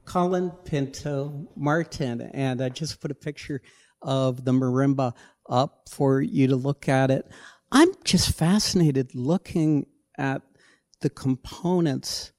Colin Pinto Martin, and I just put a picture of the marimba up for you to look at it. I'm just fascinated looking at the components.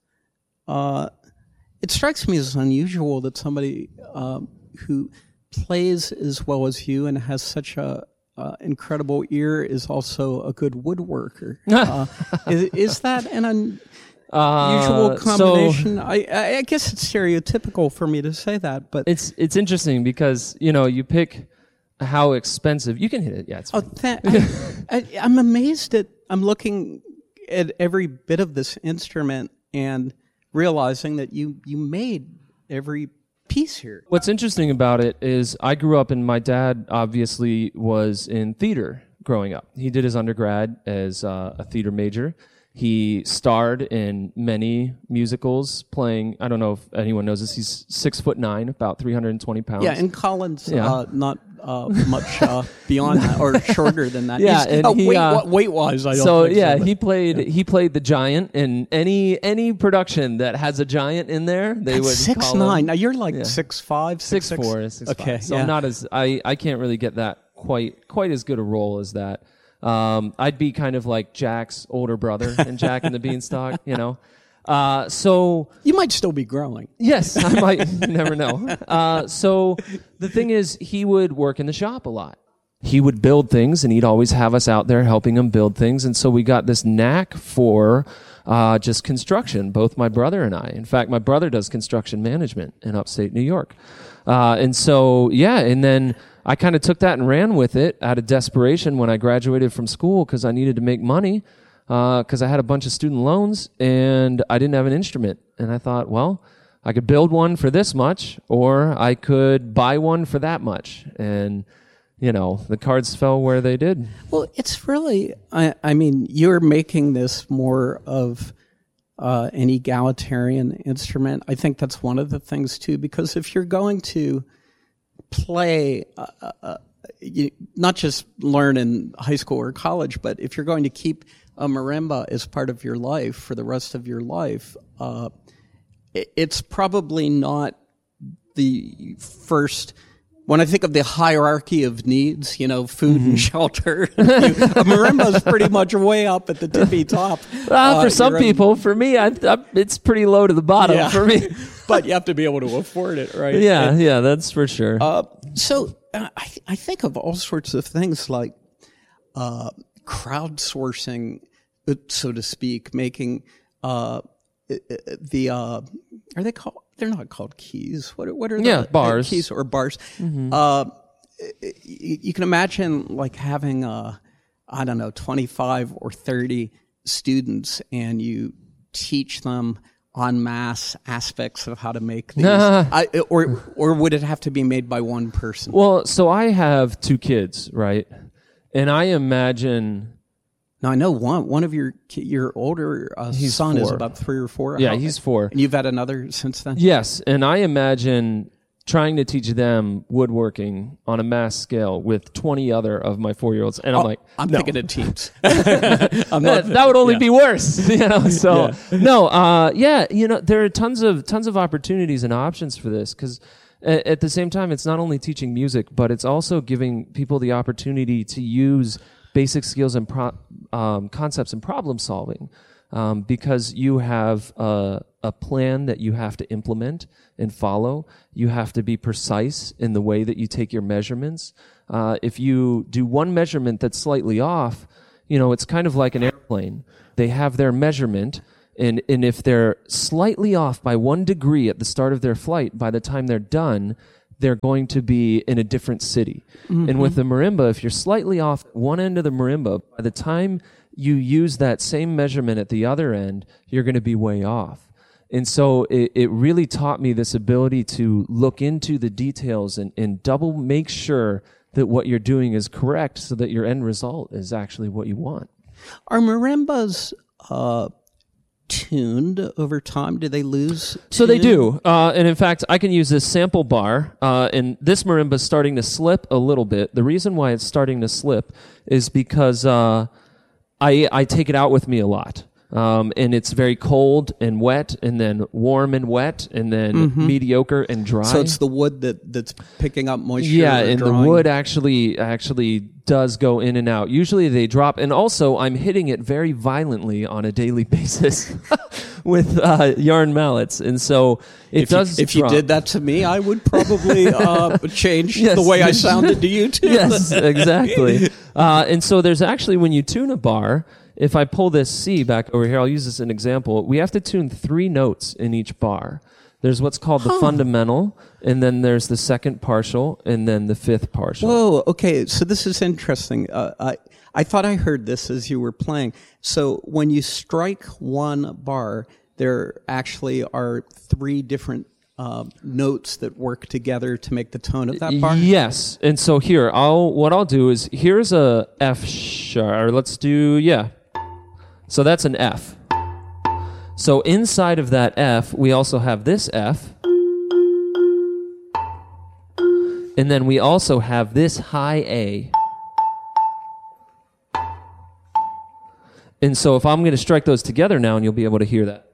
It strikes me as unusual that somebody who plays as well as you and has such a incredible ear is also a good woodworker. Is that an unusual combination? So, I guess it's stereotypical for me to say that, but it's interesting because you pick how expensive you can hit it. Yeah, it's I'm amazed at. I'm looking at every bit of this instrument and realizing that you made every piece here. What's interesting about it is I grew up and my dad obviously was in theater growing up. He did his undergrad as a theater major. He starred in many musicals playing, I don't know if anyone knows this, he's 6'9", about 320 pounds. Yeah, and Colin's not much beyond that or shorter than that. Yeah, and weight-wise, I don't so. think Yeah, so, he played the giant in any production that has a giant in there. They would 6'9". Now you're like 6'5", 6'4". 6'4", 6'5". Okay, so I'm not as I can't really get that quite as good a role as that. I'd be kind of like Jack's older brother in Jack and the Beanstalk, So you might still be growing. Yes, I might. You never know. So the thing is, he would work in the shop a lot. He would build things, and he'd always have us out there helping him build things. And so we got this knack for just construction, both my brother and I. In fact, my brother does construction management in upstate New York. And then I kind of took that and ran with it out of desperation when I graduated from school because I needed to make money because I had a bunch of student loans and I didn't have an instrument. And I thought, well, I could build one for this much or I could buy one for that much. And, the cards fell where they did. Well, it's really, I mean, you're making this more of an egalitarian instrument. I think that's one of the things, too, because if you're going to play, not just learn in high school or college, but if you're going to keep a marimba as part of your life for the rest of your life, it's probably not the first. When I think of the hierarchy of needs, food and shelter, a marimba is pretty much way up at the tippy top. For some people, for me, it's pretty low to the bottom for me. But you have to be able to afford it, right? Yeah, that's for sure. So I think of all sorts of things like crowdsourcing, so to speak, making are they called? They're not called keys. What are the bars? Keys or bars? Mm-hmm. You can imagine like having 25 or 30 students, and you teach them en masse aspects of how to make these, or would it have to be made by one person? Well, so I have 2 kids, right? And I imagine. Now I know one of your older son 4. is about 3 or 4. Yeah, he's 4, and you've had another since then. Yes, and I imagine trying to teach them woodworking on a mass scale with 20 other of my 4-year-olds, and I'm like, I'm thinking of teams. That would only be worse, So there are tons of opportunities and options for this because. At the same time, it's not only teaching music, but it's also giving people the opportunity to use basic skills and concepts in problem solving because you have a plan that you have to implement and follow. You have to be precise in the way that you take your measurements. If you do one measurement that's slightly off, it's kind of like an airplane. They have their measurement. And if they're slightly off by 1 degree at the start of their flight, by the time they're done, they're going to be in a different city. Mm-hmm. And with the marimba, if you're slightly off one end of the marimba, by the time you use that same measurement at the other end, you're going to be way off. And so it really taught me this ability to look into the details and double make sure that what you're doing is correct so that your end result is actually what you want. Are marimbas tuned over time? Do they lose tune? So they do. And in fact, I can use this sample bar, and this marimba is starting to slip a little bit. The reason why it's starting to slip is because I take it out with me a lot. And it's very cold and wet, and then warm and wet, and then mediocre and dry. So it's the wood that's picking up moisture. Yeah, and drawing. The wood actually does go in and out. Usually they drop, and also I'm hitting it very violently on a daily basis with yarn mallets, and so if you did that to me, I would probably change the way I sounded to you too. Yes, exactly. And so there's actually, when you tune a bar, if I pull this C back over here, I'll use this as an example. We have to tune 3 notes in each bar. There's what's called the fundamental, and then there's the second partial, and then the 5th partial. Whoa, okay, so this is interesting. I thought I heard this as you were playing. So when you strike one bar, there actually are 3 different notes that work together to make the tone of that bar? Yes, and so here, what I'll do is, here's a F sharp, let's do, so that's an F. So inside of that F, we also have this F. And then we also have this high A. And so if I'm going to strike those together now, and you'll be able to hear that.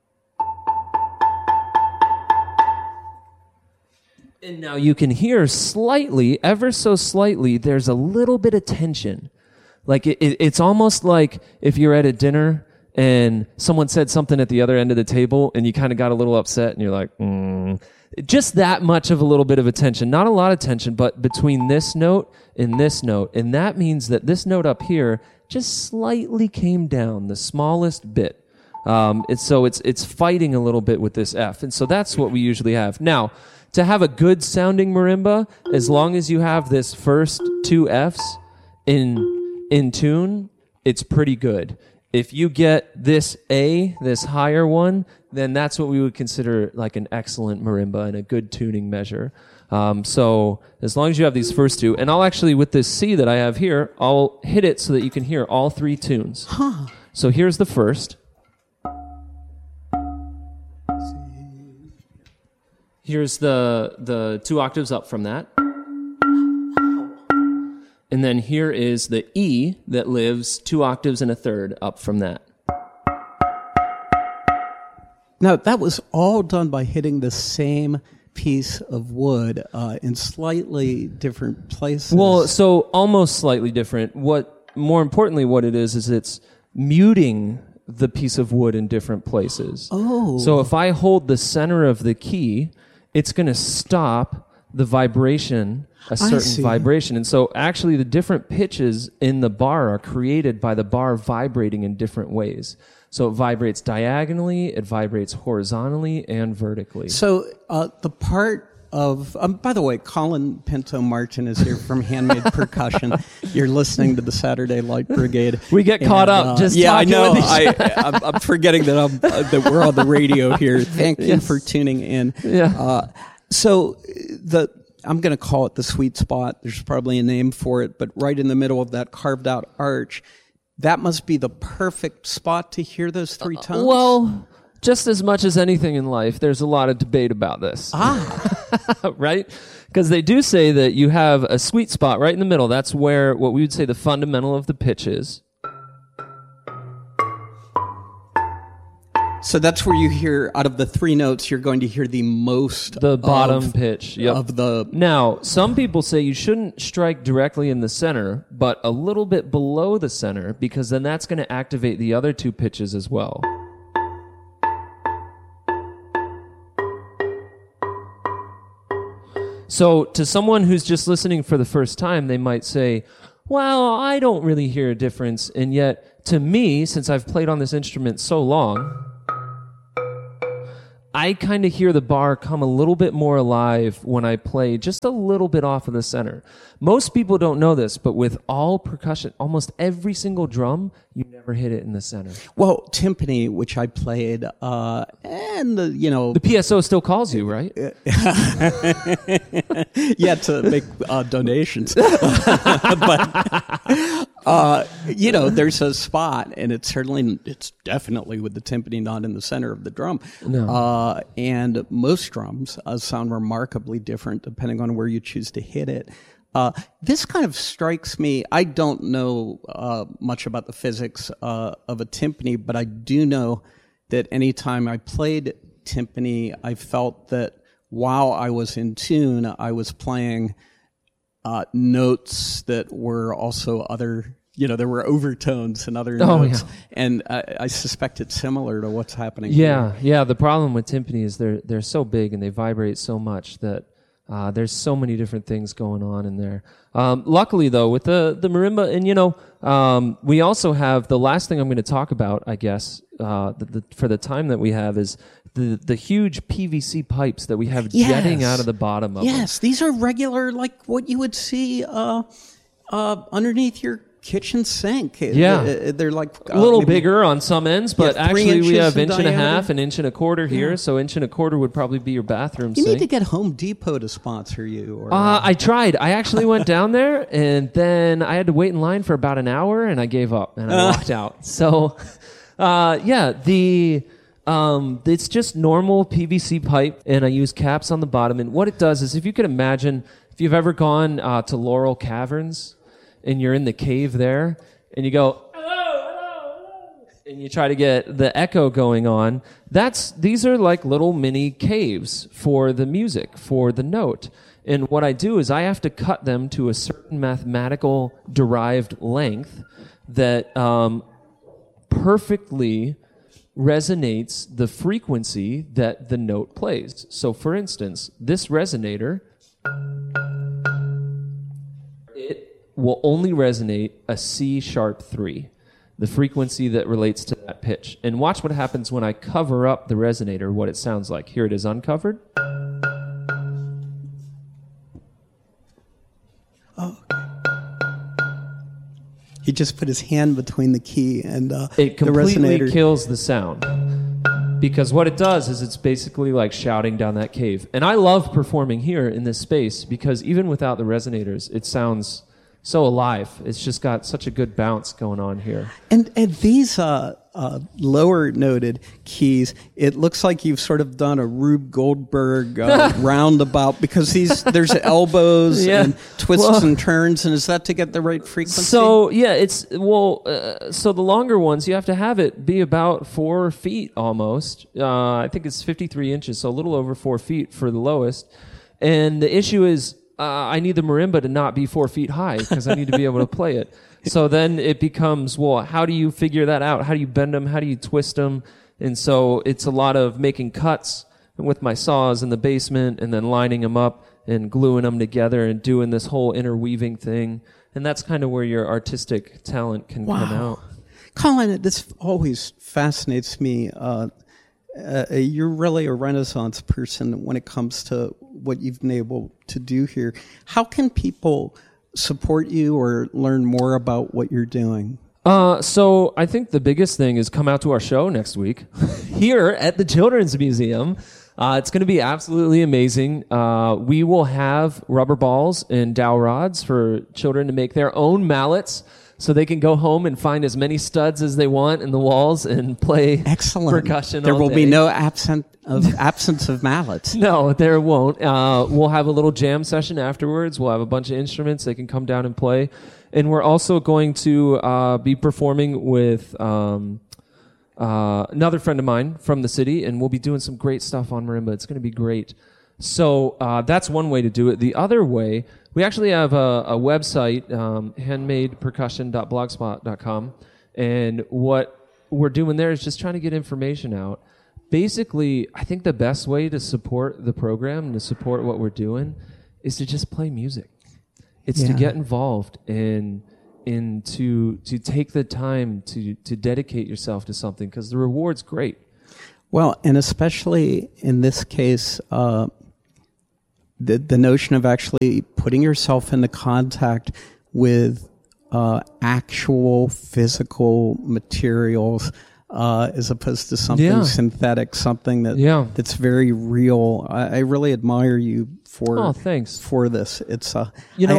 And now you can hear slightly, ever so slightly, there's a little bit of tension. Like it's almost like if you're at a dinner and someone said something at the other end of the table and you kind of got a little upset and you're like, just that much of a little bit of a tension. Not a lot of tension, but between this note and this note. And that means that this note up here just slightly came down, the smallest bit. It's fighting a little bit with this F. And so that's what we usually have. Now, to have a good sounding marimba, as long as you have this first 2 Fs in tune, it's pretty good. If you get this A, this higher one, then that's what we would consider like an excellent marimba and a good tuning measure. So as long as you have these first 2, and I'll actually, with this C that I have here, I'll hit it so that you can hear all 3 tunes. So here's the first. Here's the 2 octaves up from that. And then here is the E that lives 2 octaves and a third up from that. Now, that was all done by hitting the same piece of wood in slightly different places. Well, so almost slightly different. More importantly, what it is it's muting the piece of wood in different places. Oh. So if I hold the center of the key, it's going to stop the vibration, a certain vibration. And so actually the different pitches in the bar are created by the bar vibrating in different ways. So it vibrates diagonally, it vibrates horizontally, and vertically. So the part of, by the way, Colin Pinto Martin is here from Handmade Percussion. You're listening to the Saturday Light Brigade. We get caught up just talking I know. with I'm forgetting that we're on the radio here. Thank you for tuning in. Yeah. So I'm going to call it the sweet spot. There's probably a name for it, but right in the middle of that carved out arch, that must be the perfect spot to hear those 3 tones. Well, just as much as anything in life, there's a lot of debate about this. Right? Because they do say that you have a sweet spot right in the middle. That's where what we would say the fundamental of the pitch is. So that's where you hear, out of the 3 notes, you're going to hear the most the bottom pitch. Yep. Of the. Now, some people say you shouldn't strike directly in the center, but a little bit below the center, because then that's going to activate the other 2 pitches as well. So to someone who's just listening for the first time, they might say, well, I don't really hear a difference. And yet, to me, since I've played on this instrument so long, I kind of hear the bar come a little bit more alive when I play just a little bit off of the center. Most people don't know this, but with all percussion, almost every single drum, you never hit it in the center. Well, timpani, which I played, and the PSO still calls you, right? Yeah, to make donations. But there's a spot, and it's definitely with the timpani not in the center of the drum. No. And most drums sound remarkably different depending on where you choose to hit it. This kind of strikes me. I don't know much about the physics of a timpani, but I do know that anytime I played timpani, I felt that while I was in tune, I was playing notes that were also other, there were overtones and other notes. Yeah. And I suspect it's similar to what's happening here. Yeah. The problem with timpani is they're so big and they vibrate so much that there's so many different things going on in there. Luckily, though, with the marimba, and we also have the last thing I'm going to talk about, I guess, for the time that we have is the huge PVC pipes that we have jetting out of the bottom of them. Yes, these are regular, like what you would see underneath your kitchen sink. Yeah. They're like a little bigger on some ends, but actually we have inch and a half, an inch and a quarter here. So inch and a quarter would probably be your bathroom sink. You need to get Home Depot to sponsor you. I tried. I actually went down there and then I had to wait in line for about an hour and I gave up and I walked out. So, it's just normal PVC pipe and I use caps on the bottom. And what it does is, if you could imagine, if you've ever gone to Laurel Caverns, and you're in the cave there, and you go, hello, and you try to get the echo going on, these are like little mini caves for the music, for the note. And what I do is I have to cut them to a certain mathematical derived length that perfectly resonates the frequency that the note plays. So for instance, this resonator will only resonate a C-sharp 3, the frequency that relates to that pitch. And watch what happens when I cover up the resonator, what it sounds like. Here it is uncovered. Oh. He just put his hand between the key and it completely kills the sound. Because what it does is it's basically like shouting down that cave. And I love performing here in this space because even without the resonators, it sounds so alive. It's just got such a good bounce going on here. And these lower noted keys, it looks like you've sort of done a Rube Goldberg roundabout because there's elbows and twists and turns, and is that to get the right frequency? So so the longer ones, you have to have it be about 4 feet almost. I think it's 53 inches, so a little over 4 feet for the lowest. And the issue is, I need the marimba to not be 4 feet high because I need to be able to play it. So then it becomes, how do you figure that out? How do you bend them? How do you twist them? And so it's a lot of making cuts with my saws in the basement and then lining them up and gluing them together and doing this whole interweaving thing. And that's kind of where your artistic talent can come out. Colin, this always fascinates me. You're really a Renaissance person when it comes to what you've been able to do here. How can people support you or learn more about what you're doing? So I think the biggest thing is come out to our show next week here at the Children's Museum. It's going to be absolutely amazing. We will have rubber balls and dowel rods for children to make their own mallets, so they can go home and find as many studs as they want in the walls and play percussion. There will be no absence of mallets. No, there won't. We'll have a little jam session afterwards. We'll have a bunch of instruments they can come down and play. And we're also going to be performing with another friend of mine from the city, and we'll be doing some great stuff on marimba. It's going to be great. So that's one way to do it. The other way, we actually have a website, handmadepercussion.blogspot.com, and what we're doing there is just trying to get information out. Basically, I think the best way to support the program and to support what we're doing is to just play music. It's to get involved and to take the time to dedicate yourself to something, because the reward's great. Well, and especially in this case, the notion of actually putting yourself into contact with actual physical materials as opposed to something synthetic, something that's very real. I really admire you for this. It's I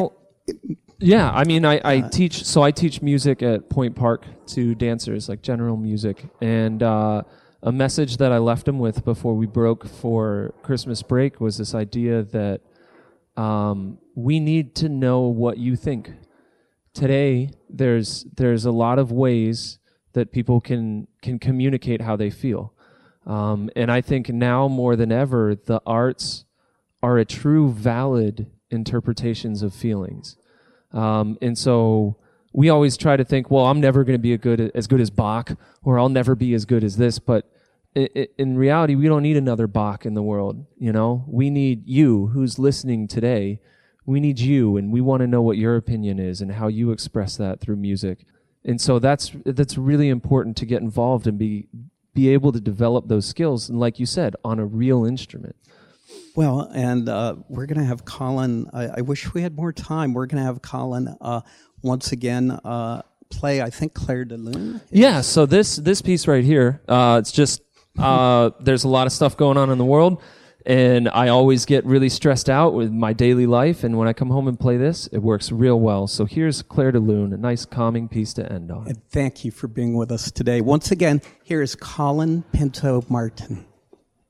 teach. So I teach music at Point Park to dancers, like general music, and a message that I left them with before we broke for Christmas break was this idea that we need to know what you think. Today, there's a lot of ways that people can communicate how they feel. And I think now more than ever, the arts are a true valid interpretations of feelings. And so we always try to think, well, I'm never going to be as good as Bach, or I'll never be as good as this. But in reality, we don't need another Bach in the world. You know, we need you who's listening today. We need you, and we want to know what your opinion is and how you express that through music. And so that's really important to get involved and be able to develop those skills. And like you said, on a real instrument. Well, and we're going to have Colin. I wish we had more time. We're going to have Colin once again play, I think, Clair de Lune. Yeah, so this piece right here, it's just, there's a lot of stuff going on in the world, and I always get really stressed out with my daily life, and when I come home and play this, it works real well. So here's Clair de Lune, a nice calming piece to end on. And thank you for being with us today. Once again, here is Colin Pinto Martin.